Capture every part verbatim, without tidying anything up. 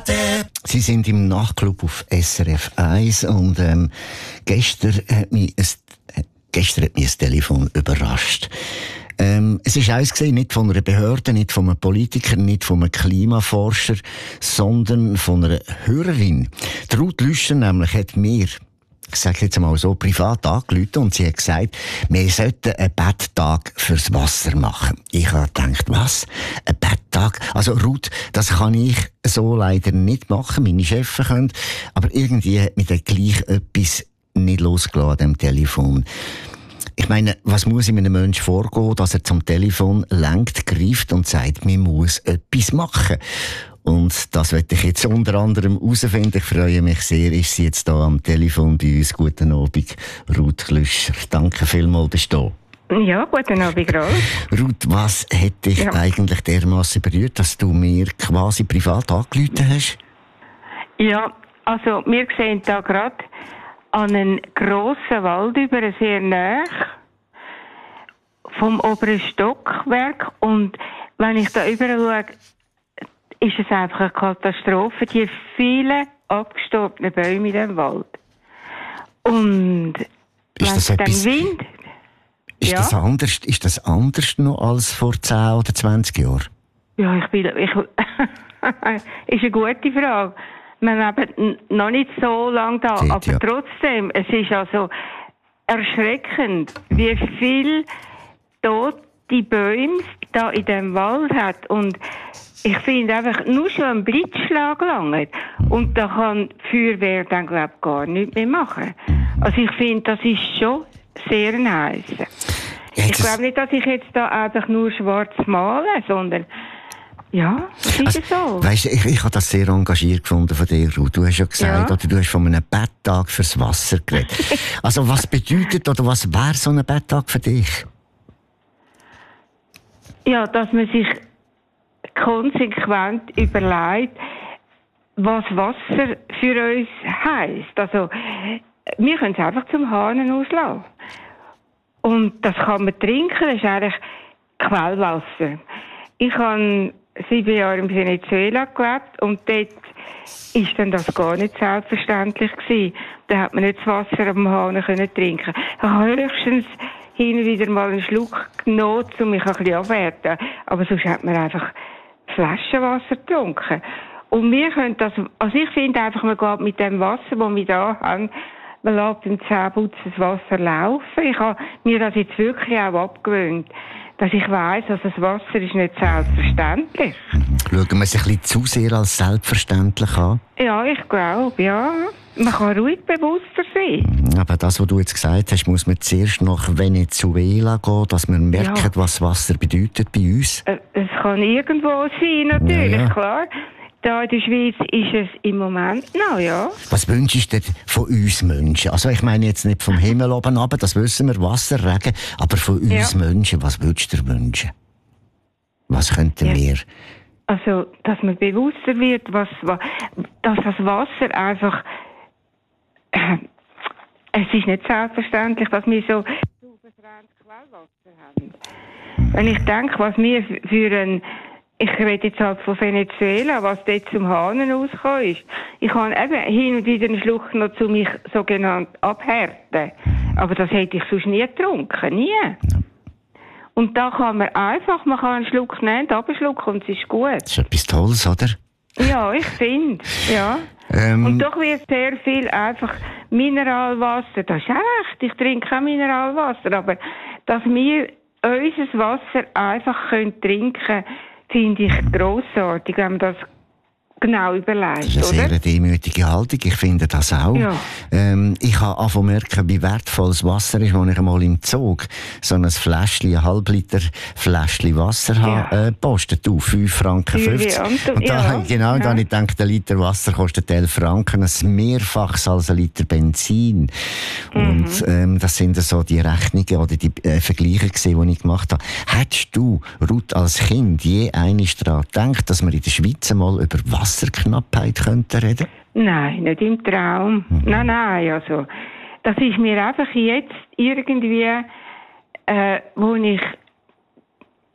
Sie sind im Nachtclub auf S R F eins und ähm, gestern, hat mich ein, äh, gestern hat mich ein Telefon überrascht. Ähm, es ist eins gesehen, nicht von einer Behörde, nicht von einem Politiker, nicht von einem Klimaforscher, sondern von einer Hörerin. Die Ruth Lüscher nämlich hat mir, ich sage jetzt mal so, privat angerufen und sie hat gesagt, wir sollten einen Betttag fürs Wasser machen. Ich habe gedacht, was? Ein Betttag? Also Ruth, das kann ich so leider nicht machen, meine Chefs können, aber irgendwie hat mich dann gleich etwas nicht losgelassen an dem Telefon. Ich meine, was muss in einem Menschen vorgehen, dass er zum Telefon lenkt, greift und sagt, man muss etwas machen? Und das werde ich jetzt unter anderem herausfinden. Ich freue mich sehr, ist sie jetzt hier am Telefon bei uns. Guten Abend, Ruth Lüscher. Danke vielmals, bist du da. Ja, guten Abend, Rolf. Ruth, was hat dich ja. eigentlich dermassen berührt, dass du mir quasi privat angerufen hast? Ja, also wir sehen da gerade an einen grossen Wald über, sehr nahe vom oberen Stockwerk. Und wenn ich da überall schaue, ist es einfach eine Katastrophe. Die vielen abgestorbenen Bäume in diesem Wald. Und ist das wenn etwas, der Wind... Ist, ja? das anders, ist das anders noch als vor zehn oder zwanzig Jahren? Ja, ich bin... Ich, ist eine gute Frage. Wir leben noch nicht so lange da, Geht, aber ja. trotzdem, es ist also erschreckend, wie viel tote Bäume da in diesem Wald hat. Und ich finde einfach, nur schon ein Blitzschlag langt. Und da kann die Feuerwehr dann, glaube ich, gar nichts mehr machen. Also ich finde, das ist schon sehr heiß. Ich glaube nicht, dass ich jetzt da einfach nur schwarz male, sondern ja, das ist also, so. Weißt du, ich, ich habe das sehr engagiert gefunden von dir, Ruth. Du hast ja gesagt, ja. oder du hast von einem Betttag fürs Wasser geredet. Also was bedeutet oder was wäre so ein Betttag für dich? Ja, dass man sich konsequent überlegt, was Wasser für uns heisst. Also, wir können es einfach zum Hahn auslassen. Und das kann man trinken, das ist eigentlich Quellwasser. Ich habe sieben Jahre in Venezuela gelebt und dort ist dann das gar nicht selbstverständlich gewesen. Da hat man nicht das Wasser am Hahn können trinken. Ich habe höchstens hin und wieder mal einen Schluck genommen, um mich ein bisschen abwerten. Aber sonst hat man einfach Flaschenwasser getrunken. Und wir können das, also ich finde einfach, man geht mit dem Wasser, das wir da haben, man lässt beim Zähneputzen das Wasser laufen. Ich habe mir das jetzt wirklich auch abgewöhnt, dass ich weiss, dass das Wasser ist nicht selbstverständlich. Schauen wir es ein bisschen zu sehr als selbstverständlich an? Ja, ich glaube, ja. Man kann ruhig bewusster sein. Aber das, was du jetzt gesagt hast, muss man zuerst nach Venezuela gehen, dass man merkt, ja. was Wasser bedeutet bei uns. Es kann irgendwo sein, natürlich, ja, ja. klar. Da in der Schweiz ist es im Moment noch, ja. Was wünschst du denn von uns Menschen? Also ich meine jetzt nicht vom Himmel oben runter, das wissen wir, Wasser, Regen, aber von uns ja. Menschen, was würdest du dir wünschen? Was könnten ja. wir? Also, dass man bewusster wird, was, dass das Wasser einfach... Äh, es ist nicht selbstverständlich, dass wir so sauberreines Quellwasser haben. Wenn ich denke, was wir für ein... Ich rede jetzt halt von Venezuela, was dort zum Hahn rausgekommen ist. Ich habe eben hin und wieder einen Schluck noch zu mich sogenannt abhärten. Aber das hätte ich sonst nie getrunken, nie. Und da kann man einfach, man kann einen Schluck nehmen, abschlucken und es ist gut. Das ist etwas Tolles, oder? Ja, ich finde, ja. Ähm. Und doch wird sehr viel einfach Mineralwasser, das ist echt, ich trinke auch Mineralwasser, aber dass wir unser Wasser einfach können trinken können, finde ich grossartig, wenn man das genau überlegt. Das ist eine oder? sehr demütige Haltung, ich finde das auch. Ja. Ähm, ich habe angefangen zu merken, wie wertvoll das Wasser ist, als ich einmal im Zug so ein Fläschchen, ein Halbliter Fläschchen Wasser ja. habe, äh, postet auf fünf Franken fünfzig. Und da, ja. genau, ja. da habe ich gedacht, ein Liter Wasser kostet elf Franken, ein Mehrfaches als ein Liter Benzin. Mhm. Und ähm, das sind so die Rechnungen oder die äh, Vergleiche gewesen, die ich gemacht habe. Hättest du, Ruth, als Kind je einmal daran gedacht, dass wir in der Schweiz mal über Wasserknappheit könnten reden? Nein, nicht im Traum. Mhm. Nein, nein, also das ist mir einfach jetzt irgendwie, äh, wo ich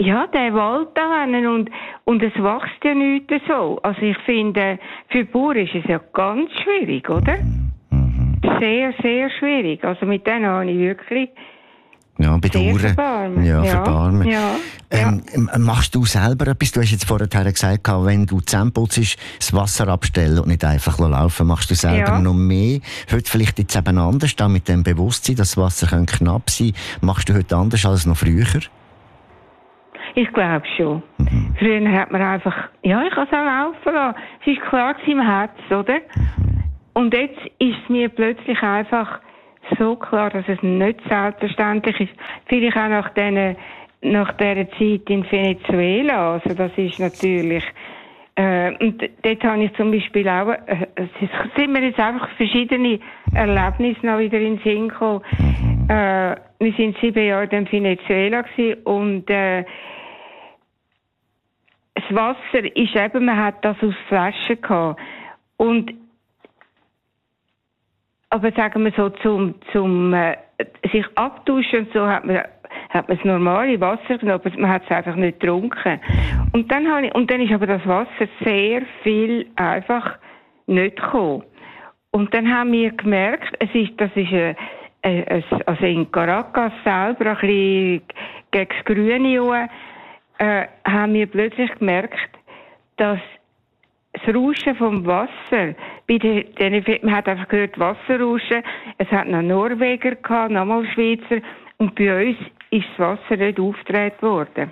ja, der Wald da hinten und, und es wächst ja nichts so. Also ich finde, für Bauern ist es ja ganz schwierig, oder? Mhm. Sehr, sehr schwierig. Also mit denen habe ich wirklich ja, bedauern. sehr verbarmen. Ja, Ja, verbarmen. ja, ähm, Machst du selber etwas? Du hast jetzt vorher gesagt, wenn du Zähne putzt, das Wasser abstellen und nicht einfach laufen. Machst du selber Ja. noch mehr? Heute vielleicht jetzt eben anders, da mit dem Bewusstsein, dass das Wasser kann knapp sein kann. Machst du heute anders als noch früher? Ich glaube schon. Mhm. Früher hat man einfach, ja, ich kann es auch laufen lassen. Es ist klar im Herz, oder? Mhm. Und jetzt ist es mir plötzlich einfach so klar, dass es nicht selbstverständlich ist. Vielleicht auch nach diesen, nach dieser Zeit in Venezuela. Also das ist natürlich, äh, und dort habe ich zum Beispiel auch, äh, es sind mir jetzt einfach verschiedene Erlebnisse noch wieder in den Sinn gekommen. Mhm. Äh, wir sind sieben Jahre in Venezuela gewesen und, äh, das Wasser ist eben, man hat das aus Flaschen gehabt. Und, aber sagen wir so, zum, zum, äh, sich abtauschen und so hat man, hat man das normale Wasser genommen, aber man hat es einfach nicht getrunken. Und dann habe ich, und dann ist aber das Wasser sehr viel einfach nicht gekommen. Und dann haben wir gemerkt, es ist, das ist, äh, äh, also in Caracas selber, ein bisschen gegen das Grüne, Äh, haben wir plötzlich gemerkt, dass das Rauschen vom Wasser, bei den, man hat einfach gehört Wasserrauschen, es hat noch Norweger gehabt, nochmal Schweizer, und bei uns ist das Wasser nicht aufgedreht worden.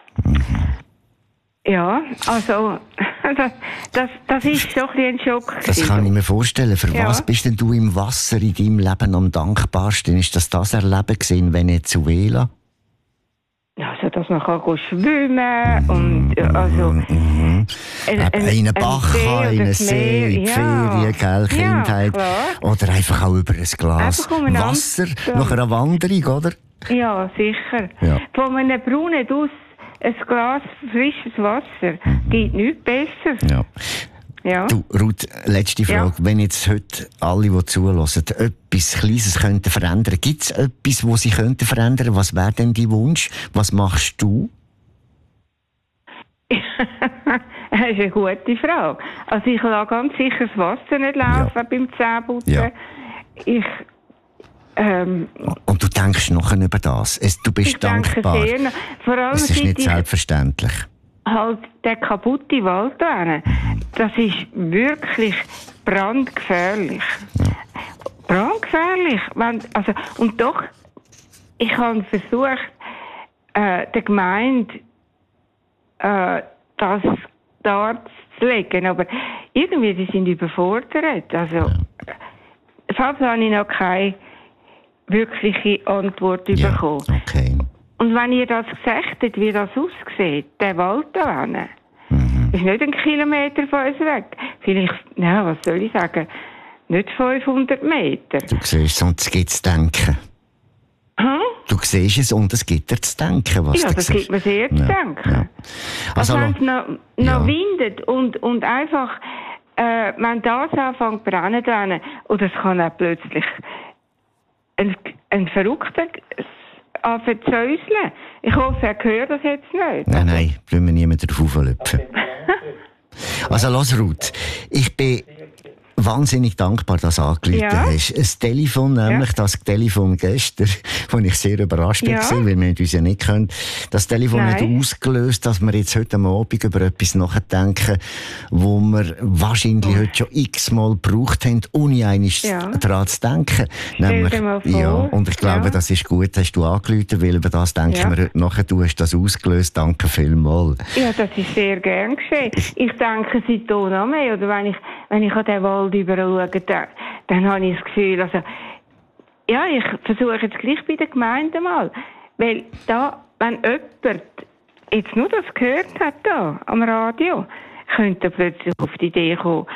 Ja, also, das, das, das ist schon ein Schock. Das kann ich mir vorstellen. Für ja. was bist denn du im Wasser in deinem Leben am dankbarsten? Ist das das Erleben in Venezuela? Also, dass man kann go schwimmen und, also, mhm. ein, ein, in einen Bach, in einen See, in die ja. Ferien, gell, Kindheit. Ja, oder einfach auch über ein Glas um Wasser nach einer Wanderung, oder? Ja, sicher. Ja. Von einem braunen Duss ein Glas frisches Wasser mhm. geht nichts besser. Ja. Ja. Du, Ruth, letzte Frage. Ja. Wenn jetzt heute alle, die zuhören, etwas Kleines könnten verändern, gibt es etwas, was sie könnten verändern? Was wäre denn dein Wunsch? Was machst du? Das ist eine gute Frage. Also ich lasse ganz sicher das Wasser nicht laufen ja. beim Zähneputzen. Ja. Ich, ähm, Und du denkst nachher über das? Es, du bist ich dankbar. Denke sehr, vor allem es ist nicht selbstverständlich. Halt der kaputte Wald da, das ist wirklich brandgefährlich. Ja. Brandgefährlich. Wenn, also, und doch, ich habe versucht, äh, der Gemeinde äh, das dort zu legen, aber irgendwie, die sind überfordert. Also, ja. Fast habe ich noch keine wirkliche Antwort ja. bekommen. Okay. Und wenn ihr das gesagt habt, wie das aussieht, der Wald da hinten, mhm. ist nicht ein Kilometer von uns weg. Vielleicht, ja, was soll ich sagen, nicht fünfhundert Meter. Du siehst es und es gibt zu denken. Hm? Du siehst es und es gibt dir zu denken, was ja, du das siehst. gibt mir sehr zu ja. denken. Ja. Also, also wenn es noch, noch ja. windet und, und einfach, äh, wenn das anfängt zu brennen, dann, oder es kann auch plötzlich ein, ein Verrückter anzäuseln. Ich hoffe, er hört das jetzt nicht. Nein, nein, wollen wir niemanden darauf auflöpfen. Also, lass Ruth, ich bin wahnsinnig dankbar, dass du angerufen ja. hast. Das Telefon, nämlich ja. das Telefon gestern, wo ich sehr überrascht ja. war, weil wir uns ja nicht können. Das Telefon Nein. hat ausgelöst, dass wir jetzt heute Abend über etwas nachdenken, wo wir wahrscheinlich oh. heute schon x-mal gebraucht haben, ohne einmal ja. daran zu denken. Nämlich, ja, und ich glaube, ja. das ist gut, hast du angerufen, weil über das denken ja. wir heute nachher. Du hast das ausgelöst. Danke vielmals. Ja, das ist sehr gern geschehen. Ich denke seitdem noch mehr, oder wenn ich, wenn ich an den Wald überschaue, dann, dann habe ich das Gefühl, also, ja, ich versuche jetzt gleich bei der Gemeinde mal, weil da, wenn jemand jetzt nur das gehört hat da, am Radio, könnte plötzlich auf die Idee kommen,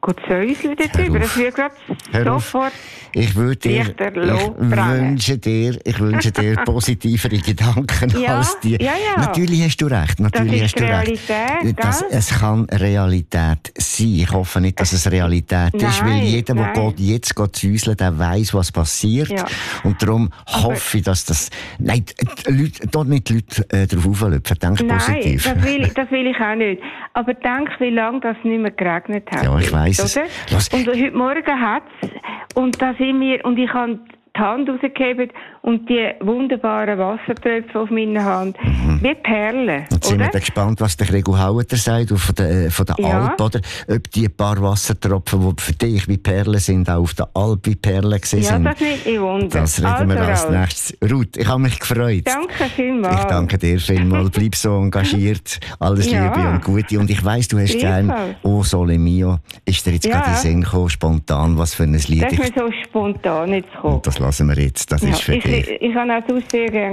gut säuseln darüber. Das wird gerade sofort... Ich würde dir, ich wünsche dir, ich wünsche dir positivere Gedanken ja, als die. Ja, ja. Natürlich hast du recht, natürlich das hast du recht. Das, es kann Realität sein. Ich hoffe nicht, dass es Realität nein, ist, weil jeder, nein. der jetzt säuseln, der weiss, was passiert. Ja. Und darum Aber hoffe ich, dass das, nein, Leute, dort nicht die Leute äh, drauf auflöpfen. Denk nein, positiv. Das will, das will ich auch nicht. Aber denk, wie lange das nicht mehr geregnet hat. Ja, ich weiss es. Und heute Morgen hat es, und da sind wir, und ich habe die Hand rausgegeben und die wunderbaren Wassertröpfe auf meiner Hand, mhm. wie Perlen. Und sind oder? wir dann gespannt, was der Gregor Haueter sagt, von der, von der ja. Alp, oder? Ob die paar Wassertropfen, die für dich wie Perlen sind, auch auf der Alp wie Perlen gewesen sind. Ja, das nicht ich Wunder. Das reden also wir als raus. nächstes. Ruth, ich habe mich gefreut. Danke vielmals. Ich danke dir vielmals. Bleib so engagiert. Alles ja. Liebe und Gute. Und ich weiss, du hast gerne «O Sole Mio». Ist dir jetzt ja. gerade in den Sinn gekommen, spontan, was für ein Lied? Das ist mir so spontan jetzt gekommen. Und das lassen wir jetzt. Das ja. ist für ich, dich. Ich, ich habe auch sehr gerne